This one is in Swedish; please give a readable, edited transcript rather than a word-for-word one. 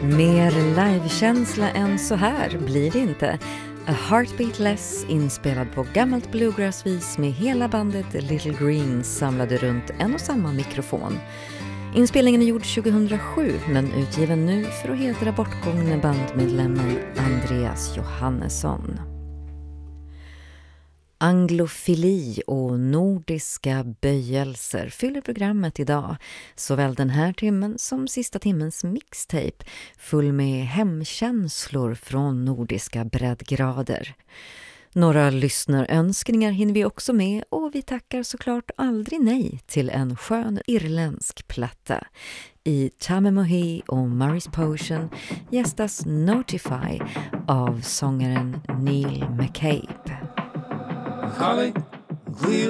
Mer livekänsla än så här blir det inte. A Heartbeat Less, inspelad på gammalt bluegrassvis med hela bandet Little Green samlade runt en och samma mikrofon. Inspelningen är gjord 2007 men utgiven nu för att hedra bortgångne bandmedlemmen Andreas Johannesson. Anglofili och nordiska böjelser fyller programmet idag, såväl den här timmen som sista timmens mixtape, full med hemkänslor från nordiska breddgrader. Några lyssnarönskningar hinner vi också med och vi tackar såklart aldrig nej till en skön irländsk platta. I Tamemohi och Murray's Potion gästas Notify av sångaren Neil McCabe. Holly,